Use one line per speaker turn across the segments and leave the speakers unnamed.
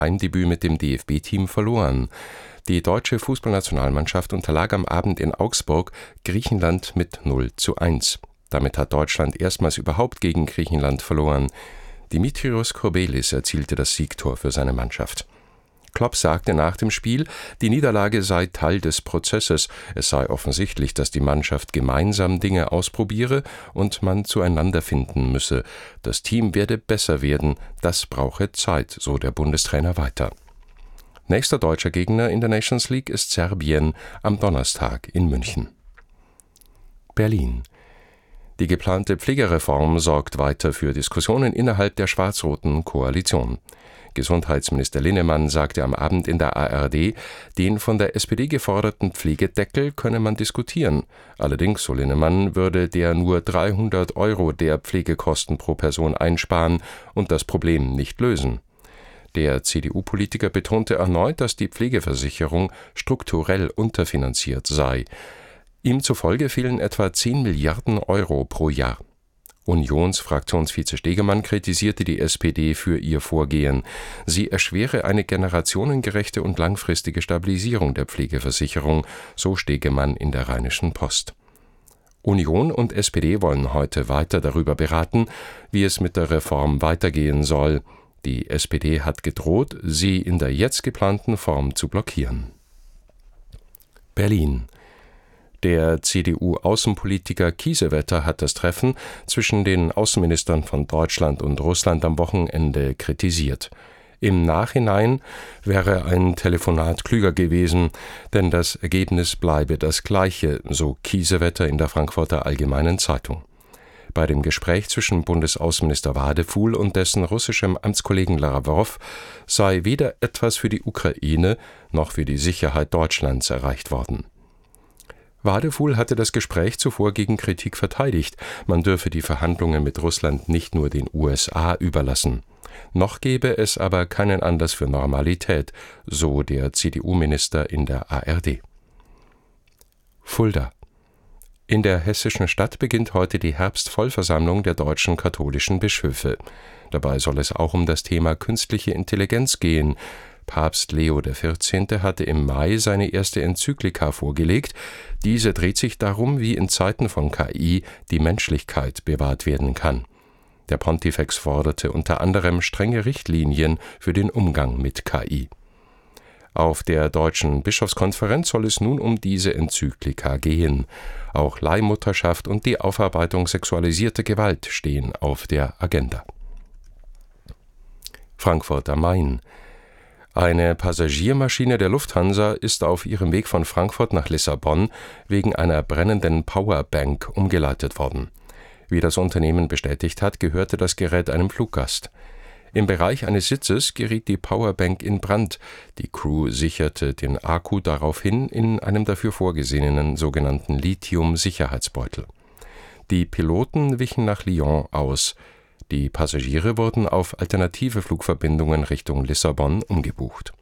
Heimdebüt mit dem DFB-Team verloren. Die deutsche Fußballnationalmannschaft unterlag am Abend in Augsburg Griechenland mit 0:1. Damit hat Deutschland erstmals überhaupt gegen Griechenland verloren. Dimitrios Kourbelis erzielte das Siegtor für seine Mannschaft. Klopp sagte nach dem Spiel, die Niederlage sei Teil des Prozesses. Es sei offensichtlich, dass die Mannschaft gemeinsam Dinge ausprobiere und man zueinander finden müsse. Das Team werde besser werden, das brauche Zeit, so der Bundestrainer weiter. Nächster deutscher Gegner in der Nations League ist Serbien am Donnerstag in München. Berlin. Die geplante Pflegereform sorgt weiter für Diskussionen innerhalb der schwarz-roten Koalition. Gesundheitsminister Linnemann sagte am Abend in der ARD, den von der SPD geforderten Pflegedeckel könne man diskutieren. Allerdings, so Linnemann, würde der nur 300 € der Pflegekosten pro Person einsparen und das Problem nicht lösen. Der CDU-Politiker betonte erneut, dass die Pflegeversicherung strukturell unterfinanziert sei. Ihm zufolge fehlen etwa 10 Milliarden € pro Jahr. Unionsfraktionsvize Stegemann kritisierte die SPD für ihr Vorgehen. Sie erschwere eine generationengerechte und langfristige Stabilisierung der Pflegeversicherung, so Stegemann in der Rheinischen Post. Union und SPD wollen heute weiter darüber beraten, wie es mit der Reform weitergehen soll. Die SPD hat gedroht, sie in der jetzt geplanten Form zu blockieren. Berlin. Der CDU-Außenpolitiker Kiesewetter hat das Treffen zwischen den Außenministern von Deutschland und Russland am Wochenende kritisiert. Im Nachhinein wäre ein Telefonat klüger gewesen, denn das Ergebnis bleibe das gleiche, so Kiesewetter in der Frankfurter Allgemeinen Zeitung. Bei dem Gespräch zwischen Bundesaußenminister Wadefuhl und dessen russischem Amtskollegen Lavrov sei weder etwas für die Ukraine noch für die Sicherheit Deutschlands erreicht worden. Wadefuhl hatte das Gespräch zuvor gegen Kritik verteidigt, man dürfe die Verhandlungen mit Russland nicht nur den USA überlassen. Noch gebe es aber keinen Anlass für Normalität, so der CDU-Minister in der ARD. Fulda. In der hessischen Stadt beginnt heute die Herbstvollversammlung der deutschen katholischen Bischöfe. Dabei soll es auch um das Thema künstliche Intelligenz gehen. Papst Leo XIV. Hatte im Mai seine erste Enzyklika vorgelegt. Diese dreht sich darum, wie in Zeiten von KI die Menschlichkeit bewahrt werden kann. Der Pontifex forderte unter anderem strenge Richtlinien für den Umgang mit KI. Auf der Deutschen Bischofskonferenz soll es nun um diese Enzyklika gehen. Auch Leihmutterschaft und die Aufarbeitung sexualisierter Gewalt stehen auf der Agenda. Frankfurt am Main. Eine Passagiermaschine der Lufthansa ist auf ihrem Weg von Frankfurt nach Lissabon wegen einer brennenden Powerbank umgeleitet worden. Wie das Unternehmen bestätigt hat, gehörte das Gerät einem Fluggast. Im Bereich eines Sitzes geriet die Powerbank in Brand. Die Crew sicherte den Akku daraufhin in einem dafür vorgesehenen sogenannten Lithium-Sicherheitsbeutel. Die Piloten wichen nach Lyon aus. Die Passagiere wurden auf alternative Flugverbindungen Richtung Lissabon umgebucht.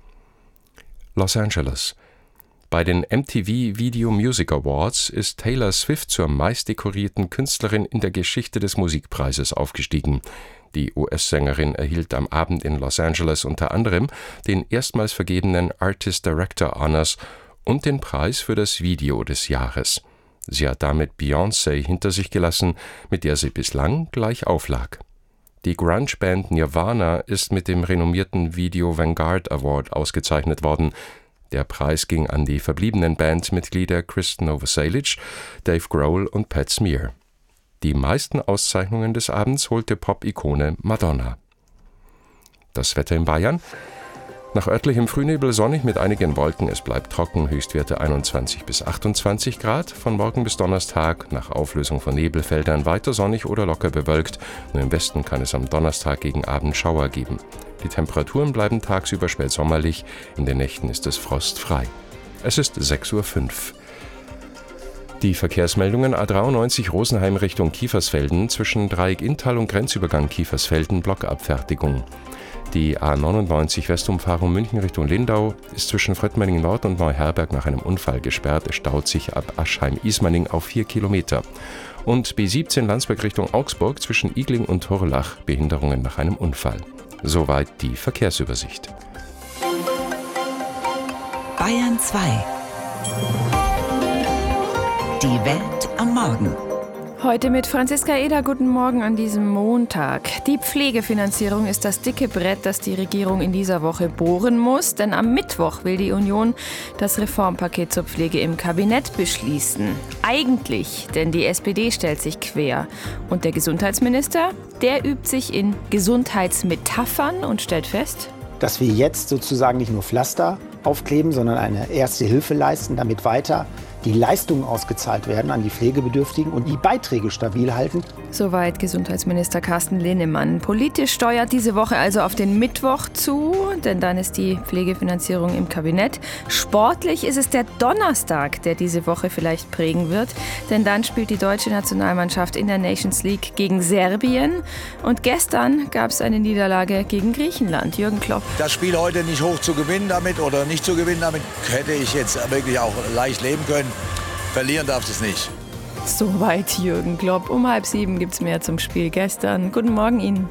Los Angeles. Bei den MTV Video Music Awards ist Taylor Swift zur meistdekorierten Künstlerin in der Geschichte des Musikpreises aufgestiegen. Die US-Sängerin erhielt am Abend in Los Angeles unter anderem den erstmals vergebenen Artist Director Honors und den Preis für das Video des Jahres. Sie hat damit Beyoncé hinter sich gelassen, mit der sie bislang gleich auflag. Die Grunge-Band Nirvana ist mit dem renommierten Video Vanguard Award ausgezeichnet worden. Der Preis ging an die verbliebenen Bandmitglieder Kristen Novoselic, Dave Grohl und Pat Smear. Die meisten Auszeichnungen des Abends holte Pop-Ikone Madonna. Das Wetter in Bayern? Nach örtlichem Frühnebel sonnig mit einigen Wolken. Es bleibt trocken, Höchstwerte 21 bis 28 Grad. Von morgen bis Donnerstag nach Auflösung von Nebelfeldern weiter sonnig oder locker bewölkt. Nur im Westen kann es am Donnerstag gegen Abend Schauer geben. Die Temperaturen bleiben tagsüber spätsommerlich. In den Nächten ist es frostfrei. Es ist 6:05 Uhr. Die Verkehrsmeldungen: A93 Rosenheim Richtung Kiefersfelden, zwischen Dreieck Inntal und Grenzübergang Kiefersfelden Blockabfertigung. Die A99 Westumfahrung München Richtung Lindau ist zwischen Fröttmenning Nord und Neuherberg nach einem Unfall gesperrt. Es staut sich ab Aschheim-Ismaning auf 4 Kilometer. Und B17 Landsberg Richtung Augsburg zwischen Igling und Hurlach Behinderungen nach einem Unfall. Soweit die Verkehrsübersicht.
Bayern 2. Die Welt am Morgen.
Heute mit Franziska Eder. Guten Morgen an diesem Montag. Die Pflegefinanzierung ist das dicke Brett, das die Regierung in dieser Woche bohren muss. Denn am Mittwoch will die Union das Reformpaket zur Pflege im Kabinett beschließen. Eigentlich, denn die SPD stellt sich quer. Und der Gesundheitsminister, der übt sich in Gesundheitsmetaphern und stellt fest,
dass wir jetzt sozusagen nicht nur Pflaster aufkleben, sondern eine erste Hilfe leisten, damit weiter die Leistungen ausgezahlt werden an die Pflegebedürftigen und die Beiträge stabil halten.
Soweit Gesundheitsminister Carsten Linnemann. Politisch steuert diese Woche also auf den Mittwoch zu, denn dann ist die Pflegefinanzierung im Kabinett. Sportlich ist es der Donnerstag, der diese Woche vielleicht prägen wird, denn dann spielt die deutsche Nationalmannschaft in der Nations League gegen Serbien. Und gestern gab es eine Niederlage gegen Griechenland. Jürgen Klopp.
Das Spiel heute nicht hoch zu gewinnen damit oder nicht zu gewinnen damit, hätte ich jetzt wirklich auch leicht leben können. Verlieren darf es nicht.
Soweit Jürgen Klopp. Um 6:30 gibt es mehr zum Spiel gestern. Guten Morgen Ihnen.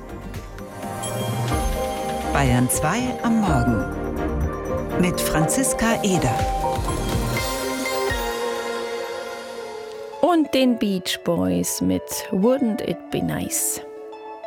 Bayern 2 am Morgen. Mit Franziska Eder.
Und den Beach Boys mit Wouldn't It Be Nice.